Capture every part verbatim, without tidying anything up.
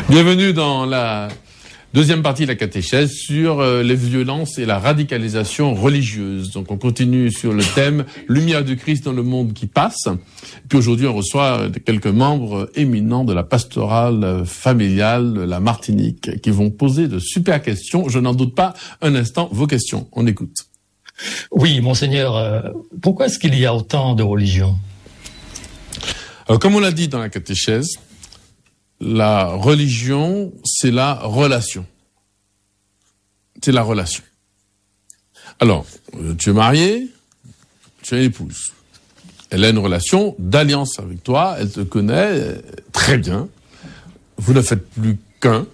Bienvenue dans la deuxième partie de la catéchèse sur euh, les violences et la radicalisation religieuse. Donc on continue sur le thème « Lumière du Christ dans le monde qui passe ». Puis aujourd'hui on reçoit quelques membres éminents de la pastorale familiale de la Martinique qui vont poser de super questions. Je n'en doute pas un instant vos questions. On écoute. Oui, monseigneur, euh, pourquoi est-ce qu'il y a autant de religions ? Alors, comme on l'a dit dans la catéchèse, la religion, c'est la relation. C'est la relation. Alors, tu es marié, tu as une épouse. Elle a une relation d'alliance avec toi, elle te connaît très bien. Vous ne faites plus qu'un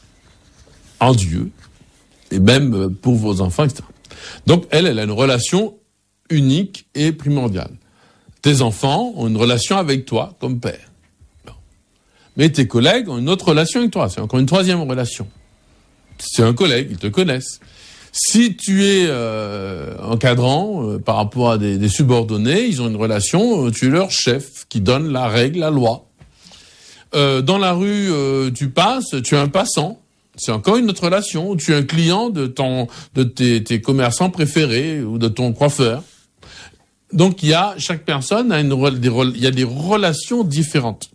en Dieu, et même pour vos enfants, et cetera. Donc, elle, elle a une relation unique et primordiale. Tes enfants ont une relation avec toi comme père. Bon. Mais tes collègues ont une autre relation avec toi. C'est encore une troisième relation. C'est un collègue, ils te connaissent. Si tu es euh, encadrant euh, par rapport à des, des subordonnés, ils ont une relation, euh, tu es leur chef qui donne la règle, la loi. Euh, dans la rue, euh, tu passes, tu es un passant. C'est encore une autre relation. Tu es un client de ton, de tes, tes commerçants préférés ou de ton coiffeur. Donc il y a chaque personne a une des, il y a des relations différentes.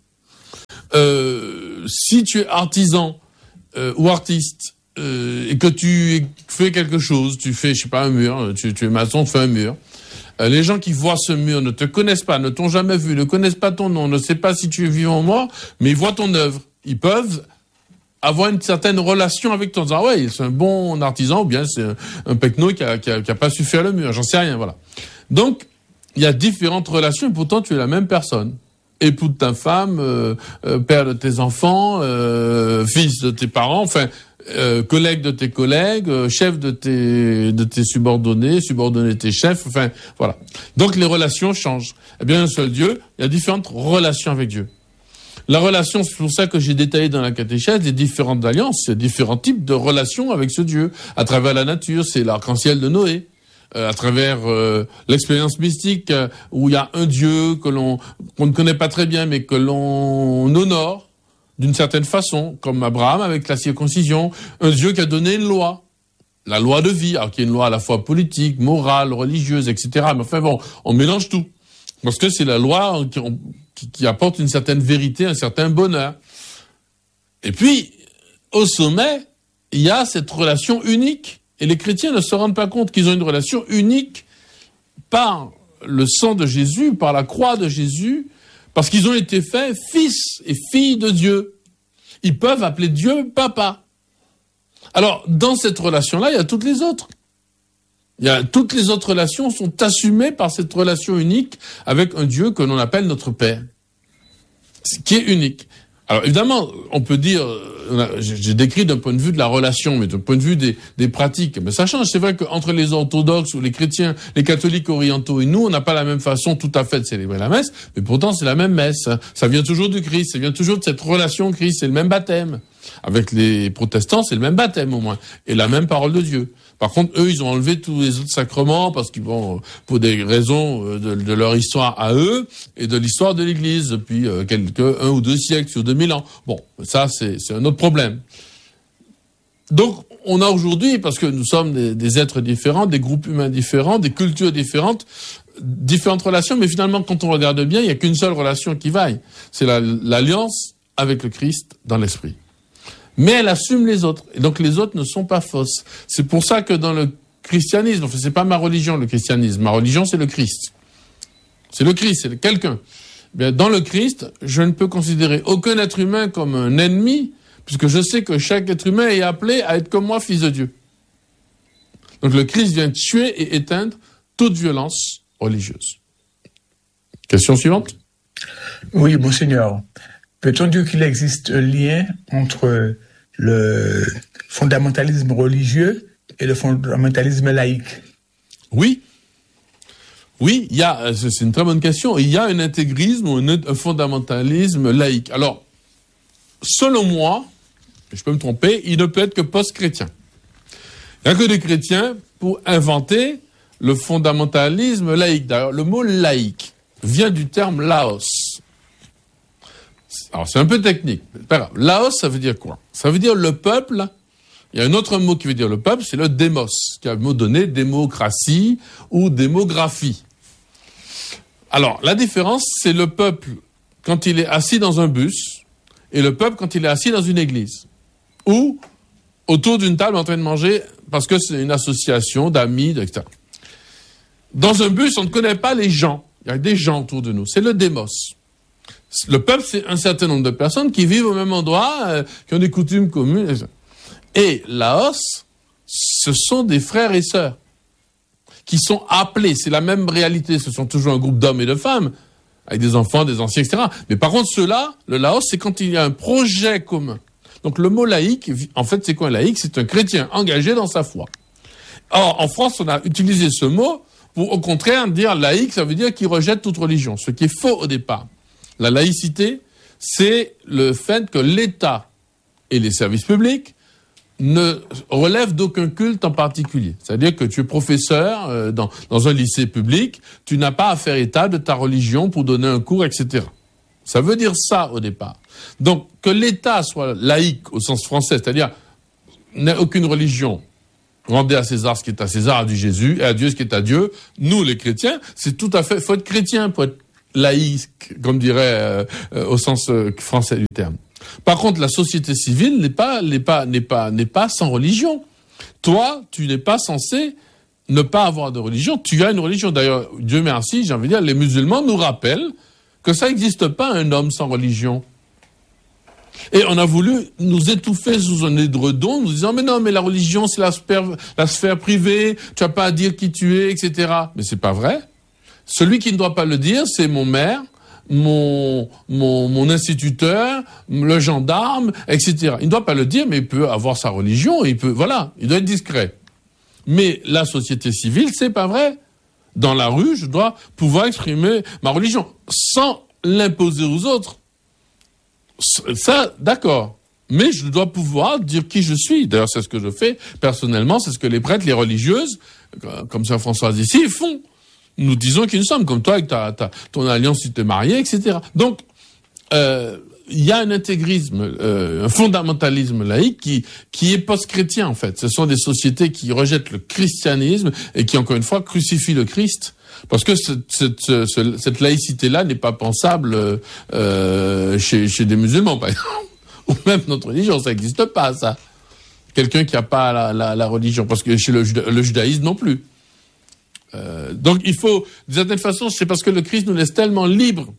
Euh, si tu es artisan euh, ou artiste euh, et que tu fais quelque chose, tu fais je sais pas un mur, tu, tu es maçon, tu fais un mur. Euh, les gens qui voient ce mur ne te connaissent pas, ne t'ont jamais vu, ne connaissent pas ton nom, ne savent pas si tu es vivant ou mort, mais ils voient ton œuvre. Ils peuvent avoir une certaine relation avec toi, en disant ah ouais c'est un bon artisan ou bien c'est un, un pecno qui a, qui a, qui a pas su faire le mur, j'en sais rien, voilà. Donc il y a différentes relations et pourtant tu es la même personne. Époux de ta femme, euh, euh, père de tes enfants, euh, fils de tes parents, enfin, euh, collègue de tes collègues, euh, chef de tes, de tes subordonnés, subordonné de tes chefs, enfin, voilà. Donc les relations changent. Eh bien, un seul Dieu, il y a différentes relations avec Dieu. La relation, c'est pour ça que j'ai détaillé dans la catéchèse des différentes alliances, différents types de relations avec ce Dieu. À travers la nature, c'est l'arc-en-ciel de Noé. Euh, à travers euh, l'expérience mystique euh, où il y a un Dieu que l'on qu'on ne connaît pas très bien mais que l'on honore d'une certaine façon, comme Abraham avec la circoncision, un Dieu qui a donné une loi, la loi de vie, alors qui est une loi à la fois politique, morale, religieuse, et cetera. Mais enfin bon, on mélange tout parce que c'est la loi qui, qui, qui apporte une certaine vérité, un certain bonheur. Et puis au sommet, il y a cette relation unique. Et les chrétiens ne se rendent pas compte qu'ils ont une relation unique par le sang de Jésus, par la croix de Jésus, parce qu'ils ont été faits fils et filles de Dieu. Ils peuvent appeler Dieu papa. Alors, dans cette relation-là, il y a toutes les autres. Il y a, toutes les autres relations sont assumées par cette relation unique avec un Dieu que l'on appelle notre Père, qui est unique. Alors évidemment, on peut dire, j'ai décrit d'un point de vue de la relation, mais d'un point de vue des, des pratiques, mais ça change. C'est vrai qu'entre les orthodoxes ou les chrétiens, les catholiques orientaux et nous, on n'a pas la même façon tout à fait de célébrer la messe, mais pourtant c'est la même messe. Ça vient toujours du Christ, ça vient toujours de cette relation au Christ, c'est le même baptême. Avec les protestants, c'est le même baptême au moins, et la même parole de Dieu. Par contre, eux, ils ont enlevé tous les autres sacrements parce qu'ils vont, pour des raisons de, de leur histoire à eux et de l'histoire de l'Église depuis quelques un ou deux siècles sur deux mille ans. Bon, ça c'est, c'est un autre problème. Donc, on a aujourd'hui, parce que nous sommes des, des êtres différents, des groupes humains différents, des cultures différentes, différentes relations, mais finalement, quand on regarde bien, il n'y a qu'une seule relation qui vaille. C'est la, l'alliance avec le Christ dans l'esprit. Mais elle assume les autres. Et donc les autres ne sont pas fausses. C'est pour ça que dans le christianisme, enfin c'est pas ma religion le christianisme, ma religion c'est le Christ. C'est le Christ, c'est quelqu'un. Bien, dans le Christ, je ne peux considérer aucun être humain comme un ennemi, puisque je sais que chaque être humain est appelé à être comme moi, fils de Dieu. Donc le Christ vient tuer et éteindre toute violence religieuse. Question suivante. Oui, monseigneur. Peut-on dire qu'il existe un lien entre le fondamentalisme religieux et le fondamentalisme laïque? Oui. Oui, il y a, c'est une très bonne question. Il y a un intégrisme ou un, un fondamentalisme laïque. Alors, selon moi, je peux me tromper, il ne peut être que post-chrétien. Il n'y a que des chrétiens pour inventer le fondamentalisme laïque. D'ailleurs, le mot laïque vient du terme laos. Alors, c'est un peu technique. C'est pas grave. Laos, ça veut dire quoi? Ça veut dire le peuple. Il y a un autre mot qui veut dire le peuple, c'est le démos, qui a un mot donné, démocratie ou démographie. Alors, la différence, c'est le peuple quand il est assis dans un bus et le peuple quand il est assis dans une église. Ou autour d'une table en train de manger parce que c'est une association d'amis, et cetera. Dans un bus, on ne connaît pas les gens. Il y a des gens autour de nous. C'est le démos. Le peuple, c'est un certain nombre de personnes qui vivent au même endroit, euh, qui ont des coutumes communes, et cetera. Et Laos, ce sont des frères et sœurs qui sont appelés. C'est la même réalité. Ce sont toujours un groupe d'hommes et de femmes, avec des enfants, des anciens, et cetera. Mais par contre, ceux-là, le Laos, c'est quand il y a un projet commun. Donc le mot laïque, en fait, c'est quoi un laïque? C'est un chrétien engagé dans sa foi. Or, en France, on a utilisé ce mot pour, au contraire, dire laïque, ça veut dire qu'il rejette toute religion, ce qui est faux au départ. La laïcité, c'est le fait que l'État et les services publics ne relève d'aucun culte en particulier. C'est-à-dire que tu es professeur euh, dans, dans un lycée public, tu n'as pas à faire état de ta religion pour donner un cours, et cetera. Ça veut dire ça au départ. Donc, que l'État soit laïque au sens français, c'est-à-dire n'ait aucune religion, rendez à César ce qui est à César, à du Jésus, et à Dieu ce qui est à Dieu, nous les chrétiens, c'est tout à fait, faut être chrétien pour être laïque, comme dirait euh, euh, au sens euh, français du terme. Par contre, la société civile n'est pas, n'est pas, n'est pas, n'est pas sans religion. Toi, tu n'es pas censé ne pas avoir de religion. Tu as une religion. D'ailleurs, Dieu merci, j'ai envie de dire, les musulmans nous rappellent que ça n'existe pas un homme sans religion. Et on a voulu nous étouffer sous un édredon, nous disant, mais non, mais la religion, c'est la sphère, la sphère privée, tu n'as pas à dire qui tu es, et cetera. Mais c'est pas vrai. Celui qui ne doit pas le dire, c'est mon maire, Mon, mon, mon instituteur, le gendarme, et cetera. Il ne doit pas le dire, mais il peut avoir sa religion, il peut, voilà, il doit être discret. Mais la société civile, c'est pas vrai. Dans la rue, je dois pouvoir exprimer ma religion, sans l'imposer aux autres. Ça, d'accord. Mais je dois pouvoir dire qui je suis. D'ailleurs, c'est ce que je fais personnellement, c'est ce que les prêtres, les religieuses, comme Saint François d'Assise, font. Nous disons qui nous sommes, comme toi avec ta, ta, ton alliance si tu es marié, et cetera. Donc, euh, il y a un intégrisme, euh, un fondamentalisme laïque qui, qui est post-chrétien, en fait. Ce sont des sociétés qui rejettent le christianisme et qui, encore une fois, crucifient le Christ. Parce que cette, cette, cette, cette laïcité-là n'est pas pensable euh, chez, chez des musulmans, par exemple. Ou même notre religion, ça n'existe pas, ça. Quelqu'un qui n'a pas la, la, la religion. Parce que chez le, juda, le judaïsme non plus. Euh, donc il faut, d'une certaine façon, c'est parce que le Christ nous laisse tellement libres,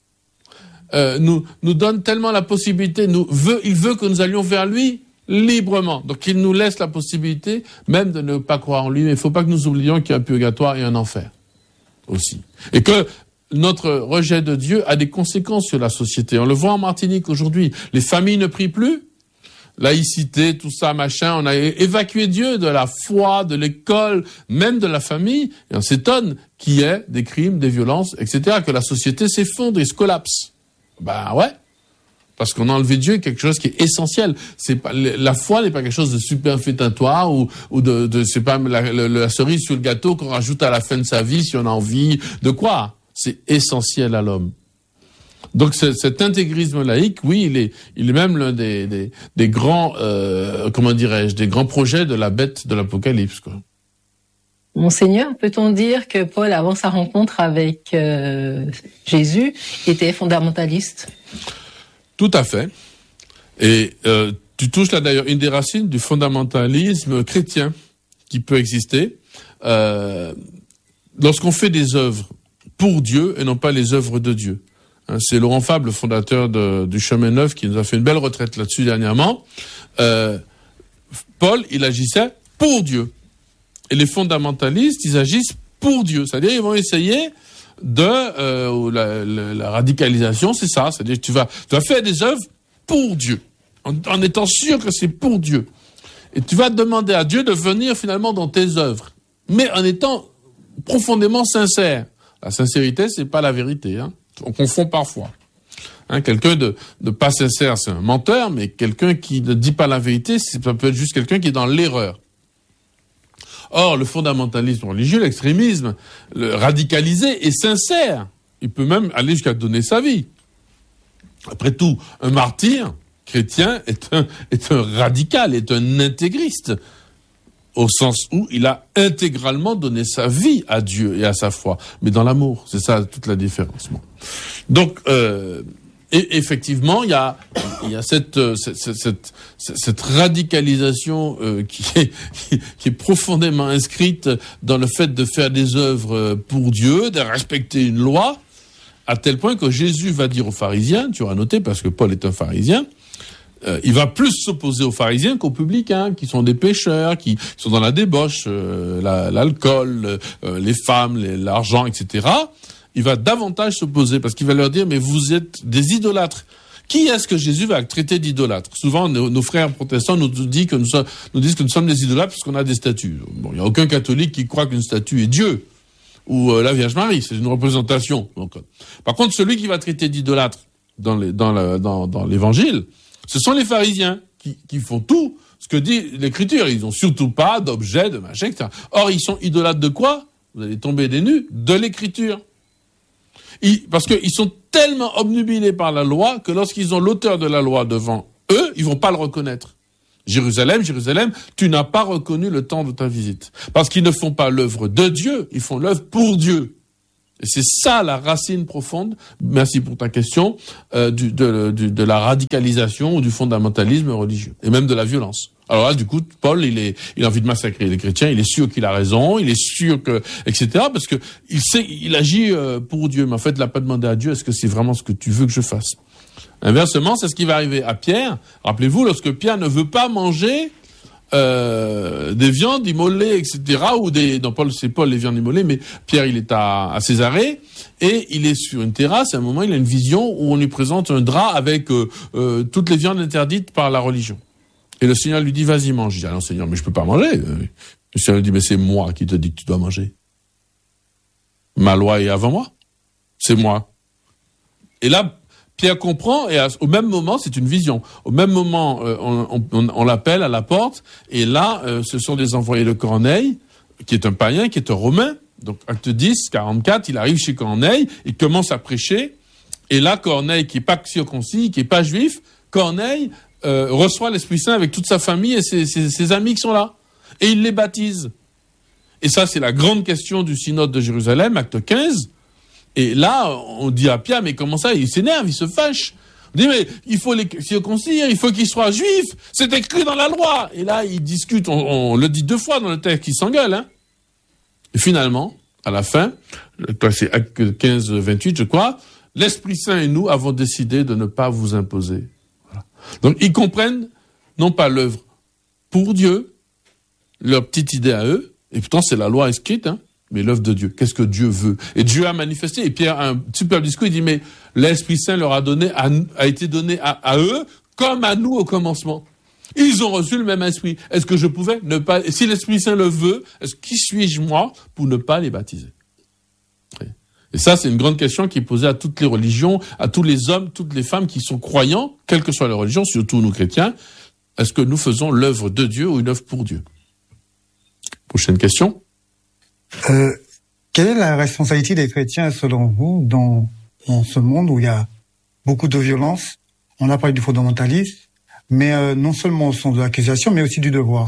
euh, nous nous donne tellement la possibilité, nous veut, il veut que nous allions vers lui librement. Donc il nous laisse la possibilité même de ne pas croire en lui. Mais il ne faut pas que nous oublions qu'il y a un purgatoire et un enfer aussi, et que notre rejet de Dieu a des conséquences sur la société. On le voit en Martinique aujourd'hui. Les familles ne prient plus. Laïcité, tout ça, machin, on a évacué Dieu de la foi, de l'école, même de la famille, et on s'étonne qu'il y ait des crimes, des violences, et cetera, que la société s'effondre et se collapse. Ben ouais, parce qu'on a enlevé Dieu, quelque chose qui est essentiel. C'est pas, la foi n'est pas quelque chose de superfétatoire ou, ou de, de c'est pas la, la, la cerise sur le gâteau qu'on rajoute à la fin de sa vie si on a envie de quoi. C'est essentiel à l'homme. Donc cet intégrisme laïque, oui, il est, il est même l'un des, des, des grands, euh, comment dirais-je, des grands projets de la bête de l'Apocalypse, quoi. Monseigneur, peut-on dire que Paul, avant sa rencontre avec euh, Jésus, était fondamentaliste? Tout à fait. Et euh, tu touches là d'ailleurs une des racines du fondamentalisme chrétien qui peut exister. Euh, lorsqu'on fait des œuvres pour Dieu et non pas les œuvres de Dieu. C'est Laurent Fabre, le fondateur de, du Chemin Neuf, qui nous a fait une belle retraite là-dessus dernièrement. Euh, Paul, il agissait pour Dieu. Et les fondamentalistes, ils agissent pour Dieu. C'est-à-dire, ils vont essayer de... Euh, la, la, la radicalisation, c'est ça. C'est-à-dire, tu vas, tu vas faire des œuvres pour Dieu, en, en étant sûr que c'est pour Dieu. Et tu vas demander à Dieu de venir finalement dans tes œuvres, mais en étant profondément sincère. La sincérité, c'est pas la vérité, hein. On confond parfois. Hein, quelqu'un de, de pas sincère, c'est un menteur, mais quelqu'un qui ne dit pas la vérité, ça peut être juste quelqu'un qui est dans l'erreur. Or, le fondamentalisme religieux, l'extrémisme, le radicalisé est sincère. Il peut même aller jusqu'à donner sa vie. Après tout, un martyr chrétien est un, est un radical, est un intégriste, au sens où il a intégralement donné sa vie à Dieu et à sa foi, mais dans l'amour. C'est ça toute la différence. Bon. Donc, euh, et effectivement, il y a, il y a cette, cette, cette, cette radicalisation euh, qui, est, qui est profondément inscrite dans le fait de faire des œuvres pour Dieu, de respecter une loi, à tel point que Jésus va dire aux pharisiens, tu auras noté parce que Paul est un pharisien, euh, il va plus s'opposer aux pharisiens qu'aux publicains, qui sont des pécheurs, qui sont dans la débauche, euh, la, l'alcool, euh, les femmes, les, l'argent, et cetera. Il va davantage s'opposer parce qu'il va leur dire, mais vous êtes des idolâtres. Qui est-ce que Jésus va traiter d'idolâtre? Souvent, nos, nos frères protestants nous disent que nous, sommes, nous disent que nous sommes des idolâtres parce qu'on a des statues. Bon, il n'y a aucun catholique qui croit qu'une statue est Dieu ou euh, la Vierge Marie, c'est une représentation. Donc, euh. Par contre, celui qui va traiter d'idolâtre dans, les, dans, le, dans, dans l'Évangile, ce sont les pharisiens qui, qui font tout ce que dit l'Écriture. Ils n'ont surtout pas d'objet, de machin, et cetera. Or, ils sont idolâtres de quoi? Vous allez tomber des nues de l'Écriture. Ils, parce qu'ils sont tellement obnubilés par la loi que lorsqu'ils ont l'auteur de la loi devant eux, ils vont pas le reconnaître. Jérusalem, Jérusalem, tu n'as pas reconnu le temps de ta visite. Parce qu'ils ne font pas l'œuvre de Dieu, ils font l'œuvre pour Dieu. Et c'est ça la racine profonde, merci pour ta question, euh, du, de, du, de la radicalisation ou du fondamentalisme religieux, et même de la violence. Alors là, du coup, Paul, il est, il a envie de massacrer les chrétiens, il est sûr qu'il a raison, il est sûr que, et cetera, parce que il sait, il agit euh, pour Dieu, mais en fait, il n'a pas demandé à Dieu, est-ce que c'est vraiment ce que tu veux que je fasse? Inversement, c'est ce qui va arriver à Pierre. Rappelez-vous, lorsque Pierre ne veut pas manger euh, des viandes immolées, et cetera, ou des, non, Paul, c'est Paul les viandes immolées, mais Pierre, il est à, à Césarée, et il est sur une terrasse, à un moment, il a une vision où on lui présente un drap avec euh, euh, toutes les viandes interdites par la religion. Et le Seigneur lui dit, vas-y, mange. Il dit, ah non, Seigneur, mais je peux pas manger. Le Seigneur lui dit, mais c'est moi qui te dis que tu dois manger. Ma loi est avant moi. C'est moi. Et là, Pierre comprend, et à, au même moment, c'est une vision. Au même moment, euh, on, on, on l'appelle à la porte, et là, euh, ce sont des envoyés de Corneille, qui est un païen, qui est un Romain. Donc, acte dix, quarante-quatre, il arrive chez Corneille, il commence à prêcher, et là, Corneille, qui est pas circoncis, qui est pas juif, Corneille euh, reçoit l'Esprit Saint avec toute sa famille et ses, ses, ses amis qui sont là. Et il les baptise. Et ça, c'est la grande question du synode de Jérusalem, acte quinze. Et là, on dit à Pierre, mais comment ça? Il s'énerve, il se fâche. On dit, mais il faut les circoncire, il faut qu'ils soient juifs. C'est écrit dans la loi. Et là, ils discutent, on, on le dit deux fois dans le texte, ils s'engueulent, hein. Et finalement, à la fin, c'est acte quinze, vingt-huit, je crois, l'Esprit Saint et nous avons décidé de ne pas vous imposer. Voilà. Donc, ils comprennent, non pas l'œuvre pour Dieu, leur petite idée à eux, et pourtant c'est la loi écrite, hein, mais l'œuvre de Dieu. Qu'est-ce que Dieu veut? Et Dieu a manifesté. Et Pierre a un super discours, il dit, mais l'Esprit Saint leur a donné, a, a été donné à, à eux, comme à nous au commencement. Ils ont reçu le même esprit. Est-ce que je pouvais ne pas, si l'Esprit Saint le veut, est-ce qui suis-je moi pour ne pas les baptiser? Et ça, c'est une grande question qui est posée à toutes les religions, à tous les hommes, toutes les femmes qui sont croyants, quelle que soit leur religion, surtout nous chrétiens. Est-ce que nous faisons l'œuvre de Dieu ou une œuvre pour Dieu? Prochaine question. Euh, quelle est la responsabilité des chrétiens, selon vous, dans, dans ce monde où il y a beaucoup de violence? On a parlé du fondamentalisme, mais euh, non seulement au sens de l'accusation, mais aussi du devoir.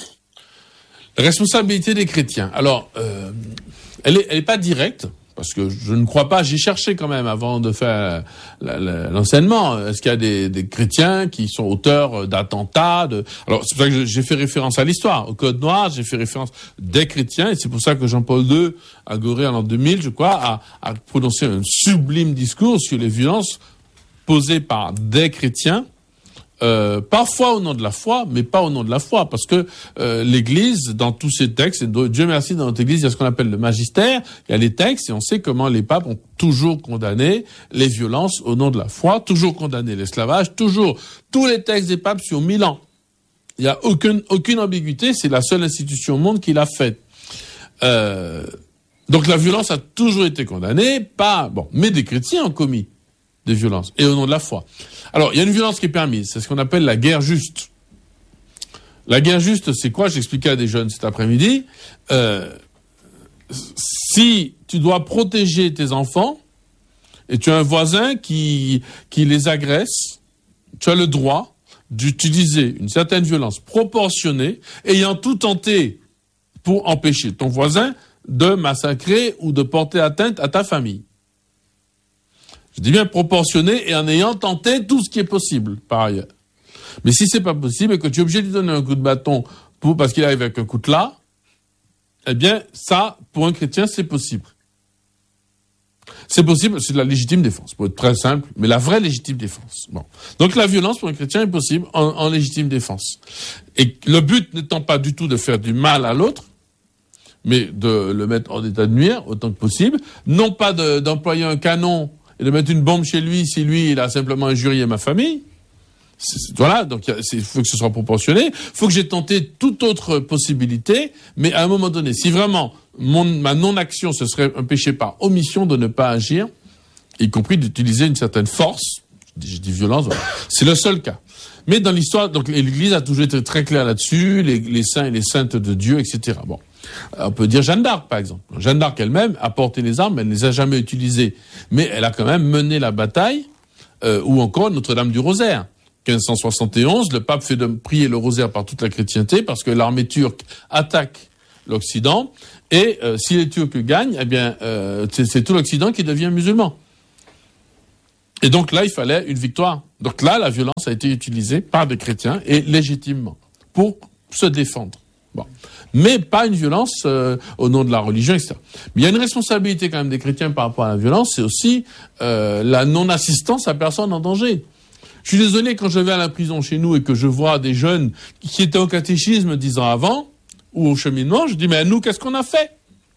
La responsabilité des chrétiens. Alors, euh, elle est, elle est pas directe, parce que je ne crois pas, j'ai cherché quand même avant de faire la, la, l'enseignement, est-ce qu'il y a des, des chrétiens qui sont auteurs d'attentats, de... Alors c'est pour ça que j'ai fait référence à l'histoire, au Code Noir, j'ai fait référence des chrétiens, et c'est pour ça que Jean-Paul deux, à Gorée en l'an deux mille, je crois, a, a prononcé un sublime discours sur les violences posées par des chrétiens, Euh, parfois au nom de la foi, mais pas au nom de la foi, parce que euh, l'Église, dans tous ses textes, et Dieu merci, dans notre Église, il y a ce qu'on appelle le magistère, il y a les textes, et on sait comment les papes ont toujours condamné les violences au nom de la foi, toujours condamné l'esclavage, toujours, tous les textes des papes sur mille ans. Il n'y a aucune, aucune ambiguïté, c'est la seule institution au monde qui l'a faite. Euh, donc la violence a toujours été condamnée, pas, bon, mais des chrétiens ont commis des violences, et au nom de la foi. Alors, il y a une violence qui est permise, c'est ce qu'on appelle la guerre juste. La guerre juste, c'est quoi? J'expliquais à des jeunes cet après-midi. Euh, si tu dois protéger tes enfants, et tu as un voisin qui, qui les agresse, tu as le droit d'utiliser une certaine violence proportionnée, ayant tout tenté pour empêcher ton voisin de massacrer ou de porter atteinte à ta famille. Je dis bien proportionné et en ayant tenté tout ce qui est possible, par ailleurs. Mais si c'est pas possible et que tu es obligé de lui donner un coup de bâton pour, parce qu'il arrive avec un coutelas, eh bien, ça, pour un chrétien, c'est possible. C'est possible, c'est de la légitime défense, pour être très simple, mais la vraie légitime défense. Bon. Donc la violence pour un chrétien est possible en, en légitime défense. Et le but n'étant pas du tout de faire du mal à l'autre, mais de le mettre en état de nuire autant que possible, non pas de, d'employer un canon et de mettre une bombe chez lui si lui, il a simplement injurié ma famille. C'est, voilà, donc il faut que ce soit proportionné. Il faut que j'ai tenté toute autre possibilité, mais à un moment donné, si vraiment mon, ma non-action, ce serait un péché par omission de ne pas agir, y compris d'utiliser une certaine force, je dis violence, voilà. C'est le seul cas. Mais dans l'histoire, donc l'Église a toujours été très claire là-dessus, les, les saints et les saintes de Dieu, et cetera. Bon, on peut dire Jeanne d'Arc, par exemple. Jeanne d'Arc elle-même a porté les armes, elle ne les a jamais utilisées, mais elle a quand même mené la bataille, euh, ou encore Notre-Dame du Rosaire. quinze cent soixante et onze, le pape fait de prier le rosaire par toute la chrétienté parce que l'armée turque attaque l'Occident et euh, si les Turcs gagnent, eh bien euh, c'est, c'est tout l'Occident qui devient musulman. Et donc là, il fallait une victoire. Donc là, la violence a été utilisée par des chrétiens et légitimement pour se défendre. Bon, mais pas une violence euh, au nom de la religion, et cetera. Mais il y a une responsabilité quand même des chrétiens par rapport à la violence, c'est aussi euh, la non-assistance à personne en danger. Je suis désolé, quand je vais à la prison chez nous et que je vois des jeunes qui étaient au catéchisme dix ans avant, ou au cheminement, je dis, mais nous, qu'est-ce qu'on a fait?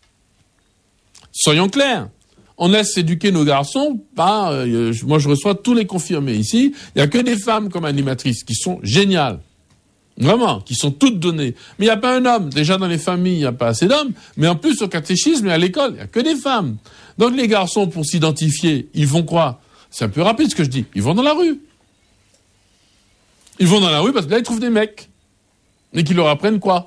Soyons clairs. On laisse éduquer nos garçons par, euh, moi je reçois tous les confirmés ici, il n'y a que des femmes comme animatrices qui sont géniales. Vraiment, qui sont toutes données. Mais il n'y a pas un homme. Déjà dans les familles, il n'y a pas assez d'hommes, mais en plus au catéchisme et à l'école, il n'y a que des femmes. Donc les garçons, pour s'identifier, ils vont quoi? C'est un peu rapide ce que je dis. Ils vont dans la rue. Ils vont dans la rue parce que là, ils trouvent des mecs. Et qu'ils leur apprennent quoi?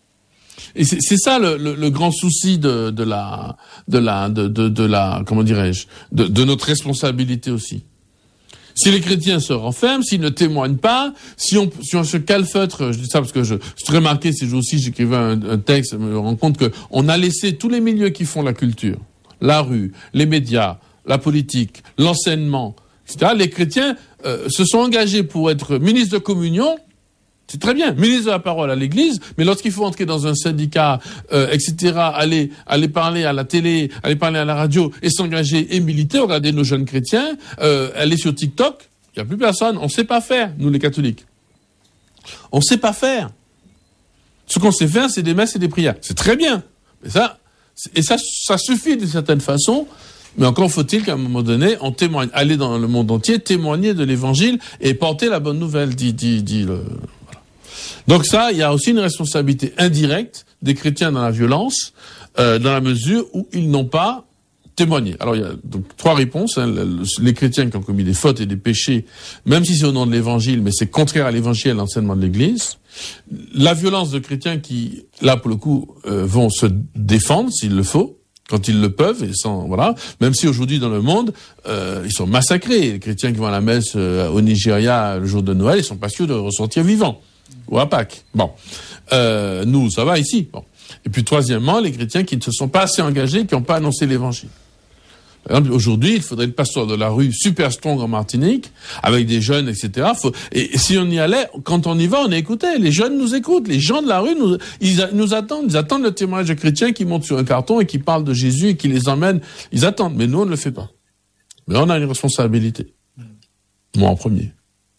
Et c'est, c'est ça le, le, le grand souci de, de la, de la, de, de, de la, comment dirais-je, de, de notre responsabilité aussi. Si les chrétiens se renferment, s'ils ne témoignent pas, si on, si on se calfeutre, je dis ça parce que je, je suis remarqué ces jours-ci, j'écrivais un, un texte, je me rends compte que on a laissé tous les milieux qui font la culture, la rue, les médias, la politique, l'enseignement, et cetera. Les chrétiens euh, se sont engagés pour être ministres de communion. C'est très bien, ministre de la parole à l'Église, mais lorsqu'il faut entrer dans un syndicat, euh, et cetera, aller aller parler à la télé, aller parler à la radio et s'engager et militer, regardez nos jeunes chrétiens, euh, aller sur TikTok, il n'y a plus personne, on ne sait pas faire, nous les catholiques. On ne sait pas faire. Ce qu'on sait faire, c'est des messes et des prières. C'est très bien, mais ça, et ça, ça suffit d'une certaine façon. Mais encore faut-il qu'à un moment donné, on témoigne, aller dans le monde entier, témoigner de l'Évangile et porter la bonne nouvelle, dit, dit, dit le. Donc ça, il y a aussi une responsabilité indirecte des chrétiens dans la violence, euh, dans la mesure où ils n'ont pas témoigné. Alors il y a donc trois réponses. Hein. Les chrétiens qui ont commis des fautes et des péchés, même si c'est au nom de l'Évangile, mais c'est contraire à l'Évangile et à l'enseignement de l'Église. La violence de chrétiens qui, là pour le coup, euh, vont se défendre s'il le faut, quand ils le peuvent, et sans, voilà. Même si aujourd'hui dans le monde, euh, ils sont massacrés. Les chrétiens qui vont à la messe euh, au Nigeria le jour de Noël, ils sont pas sûrs de ressortir vivants. Ou à Pâques. Bon. Euh, nous, ça va ici. Bon. Et puis, troisièmement, les chrétiens qui ne se sont pas assez engagés, qui n'ont pas annoncé l'évangile. Par exemple, aujourd'hui, il faudrait le pasteur de la rue super strong en Martinique, avec des jeunes, et cetera. Faut, et, et si on y allait, quand on y va, on est écouté. Les jeunes nous écoutent. Les gens de la rue nous, ils a, nous attendent. Ils attendent le témoignage de chrétiens qui montent sur un carton et qui parlent de Jésus et qui les emmènent. Ils attendent. Mais nous, on ne le fait pas. Mais on a une responsabilité. Moi, en premier.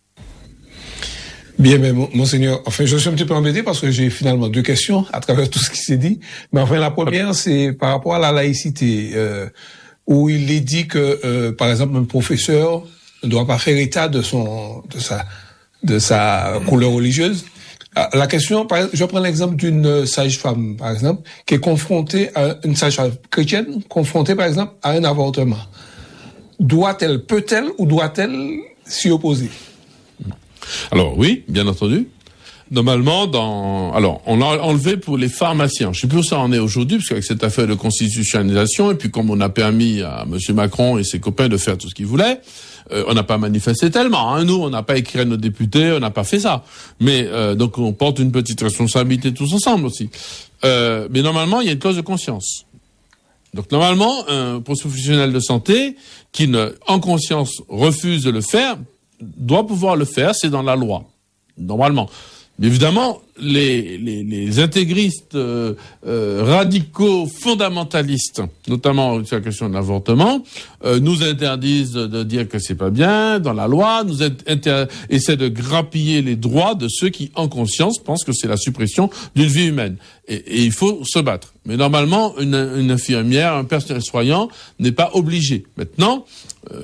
Bien, mais monseigneur, enfin, je suis un petit peu embêté parce que j'ai finalement deux questions à travers tout ce qui s'est dit. Mais enfin, la première, c'est par rapport à la laïcité, euh, où il est dit que, euh, par exemple, un professeur ne doit pas faire état de son, de sa, de sa couleur religieuse. La question, par exemple, je prends l'exemple d'une sage-femme, par exemple, qui est confrontée à une sage-femme chrétienne, confrontée, par exemple, à un avortement. Doit-elle, peut-elle ou doit-elle s'y opposer? Alors oui, bien entendu. Normalement, dans, alors, on l'a enlevé pour les pharmaciens. Je sais plus où ça en est aujourd'hui, parce qu'avec cette affaire de constitutionnalisation, et puis comme on a permis à M. Macron et ses copains de faire tout ce qu'ils voulaient, euh, on n'a pas manifesté tellement. Hein. Nous, on n'a pas écrit à nos députés, on n'a pas fait ça. Mais euh, donc, on porte une petite responsabilité tous ensemble aussi. Euh, mais normalement, il y a une clause de conscience. Donc, normalement, un professionnel de santé qui, ne, en conscience, refuse de le faire, doit pouvoir le faire. C'est dans la loi, normalement. Mais évidemment, les, les, les intégristes euh, euh, radicaux, fondamentalistes, notamment sur la question de l'avortement, euh, nous interdisent de, de dire que c'est pas bien dans la loi, nous inter- essaient de grappiller les droits de ceux qui, en conscience, pensent que c'est la suppression d'une vie humaine. Et, et il faut se battre. Mais normalement, une, une infirmière, un personnel soignant n'est pas obligé. Maintenant, euh,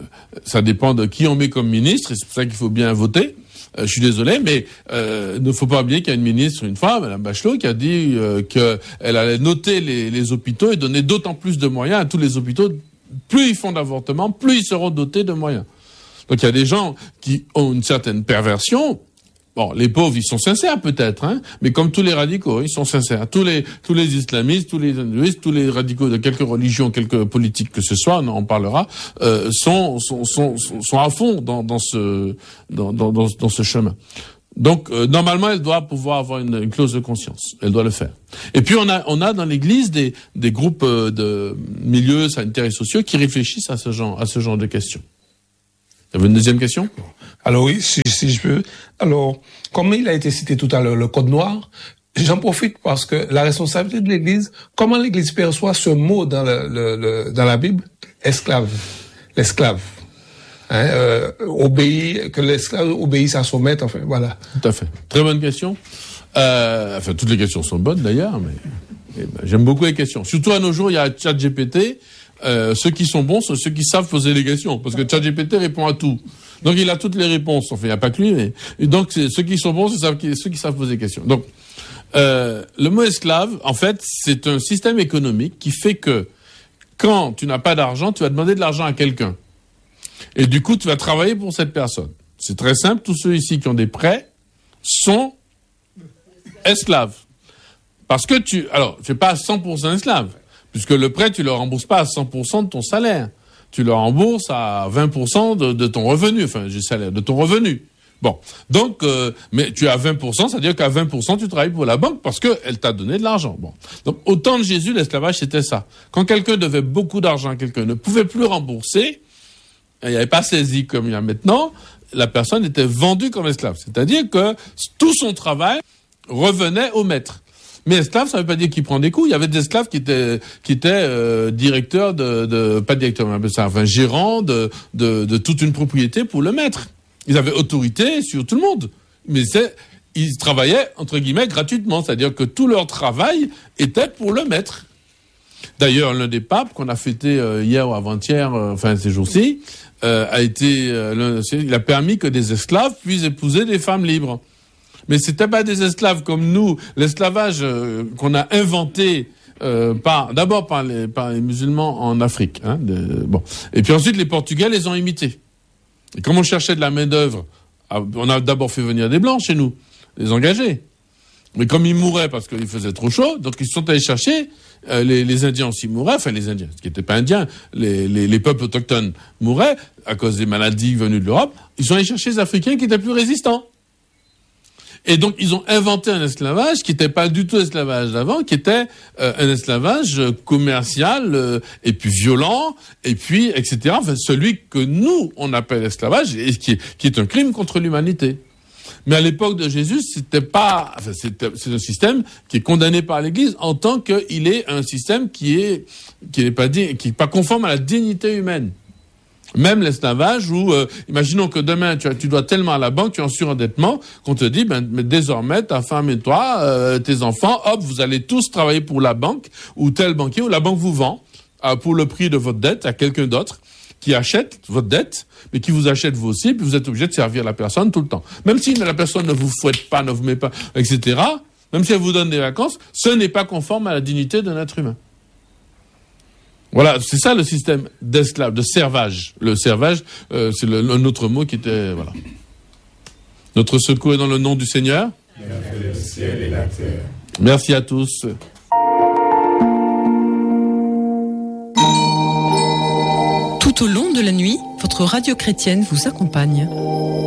ça dépend de qui on met comme ministre, et c'est pour ça qu'il faut bien voter. Euh, je suis désolé, mais euh, ne faut pas oublier qu'il y a une ministre, une fois, Mme Bachelot, qui a dit euh, qu'elle allait noter les, les hôpitaux et donner d'autant plus de moyens à tous les hôpitaux. Plus ils font d'avortements, plus ils seront dotés de moyens. Donc il y a des gens qui ont une certaine perversion. Bon, les pauvres, ils sont sincères peut-être, hein, mais comme tous les radicaux, ils sont sincères. Tous les tous les islamistes, tous les hindouistes, tous les radicaux de quelque religion, quelque politique que ce soit, on en parlera, euh, sont, sont sont sont à fond dans dans ce dans dans dans, dans ce chemin. Donc euh, normalement, elle doit pouvoir avoir une, une clause de conscience. Elle doit le faire. Et puis on a on a dans l'Église des des groupes de milieux sanitaires et sociaux qui réfléchissent à ce genre à ce genre de questions. Vous avez une deuxième question? Alors oui, si, si je peux. Alors, comme il a été cité tout à l'heure, le code noir, j'en profite parce que la responsabilité de l'Église, comment l'Église perçoit ce mot dans le, le, le dans la Bible, esclave, l'esclave, hein, euh, obéir, que l'esclave obéisse à son maître, enfin voilà. Tout à fait. Très bonne question. Euh, enfin, toutes les questions sont bonnes d'ailleurs, mais eh ben, j'aime beaucoup les questions. Surtout à nos jours, il y a ChatGPT. Euh, ceux qui sont bons sont ceux qui savent poser les questions, parce que ChatGPT répond à tout. Donc il a toutes les réponses. Enfin, il n'y a pas que lui, mais et donc c'est, ceux qui sont bons, c'est ceux qui savent poser des questions. Donc euh, le mot esclave, en fait, c'est un système économique qui fait que quand tu n'as pas d'argent, tu vas demander de l'argent à quelqu'un, et du coup tu vas travailler pour cette personne. C'est très simple. Tous ceux ici qui ont des prêts sont esclaves, parce que tu, alors tu n'es pas à cent pour cent esclave. Puisque le prêt, tu le rembourses pas à cent pour cent de ton salaire. Tu le rembourses à vingt pour cent de, de ton revenu. Enfin, j'ai salaire, de ton revenu. Bon. Donc, euh, mais tu as vingt pour cent, c'est-à-dire qu'à vingt pour cent, tu travailles pour la banque parce qu'elle t'a donné de l'argent. Bon. Donc, au temps de Jésus, l'esclavage, c'était ça. Quand quelqu'un devait beaucoup d'argent à quelqu'un, ne pouvait plus rembourser, il n'y avait pas saisi comme il y a maintenant, la personne était vendue comme esclave. C'est-à-dire que tout son travail revenait au maître. Mais esclave, ça ne veut pas dire qu'il prend des coups. Il y avait des esclaves qui étaient qui étaient euh, directeurs de, de pas directeurs, on appelle ça, enfin gérants de, de de toute une propriété pour le maître. Ils avaient autorité sur tout le monde, mais c'est ils travaillaient entre guillemets gratuitement, c'est-à-dire que tout leur travail était pour le maître. D'ailleurs, l'un des papes qu'on a fêté euh, hier ou avant-hier, euh, enfin ces jours-ci, euh, a été, euh, il a permis que des esclaves puissent épouser des femmes libres. Mais c'était pas des esclaves comme nous. L'esclavage euh, qu'on a inventé euh, par d'abord par les par les musulmans en Afrique, hein, de, bon, et puis ensuite les Portugais les ont imités. Et comme on cherchait de la main d'œuvre, on a d'abord fait venir des blancs chez nous, les engager. Mais comme ils mouraient parce qu'il faisait trop chaud, donc ils sont allés chercher euh, les, les Indiens aussi mouraient, enfin les Indiens, ce qui n'était pas Indiens, les, les, les peuples autochtones mouraient à cause des maladies venues de l'Europe. Ils sont allés chercher les Africains qui étaient plus résistants. Et donc, ils ont inventé un esclavage qui n'était pas du tout l'esclavage d'avant, qui était euh, un esclavage commercial euh, et puis violent, et puis, et cetera. Enfin, celui que nous, on appelle esclavage, et qui est, qui est un crime contre l'humanité. Mais à l'époque de Jésus, c'était pas, enfin, c'était, c'est un système qui est condamné par l'Église en tant qu'il est un système qui est, qui n'est pas dit, qui est pas conforme à la dignité humaine. Même l'esclavage où, euh, imaginons que demain tu, as, tu dois tellement à la banque, tu es en surendettement, qu'on te dit, ben, mais désormais ta femme et toi, euh, tes enfants, hop, vous allez tous travailler pour la banque ou tel banquier, ou la banque vous vend euh, pour le prix de votre dette à quelqu'un d'autre qui achète votre dette, mais qui vous achète vous aussi, puis vous êtes obligé de servir la personne tout le temps. Même si la personne ne vous fouette pas, ne vous met pas, et cetera, même si elle vous donne des vacances, ce n'est pas conforme à la dignité d'un être humain. Voilà, c'est ça le système d'esclave, de servage. Le servage, euh, c'est le, un autre mot qui était, voilà. Notre secours est dans le nom du Seigneur. qui a fait le ciel et la terre. Merci à tous. Tout au long de la nuit, votre radio chrétienne vous accompagne.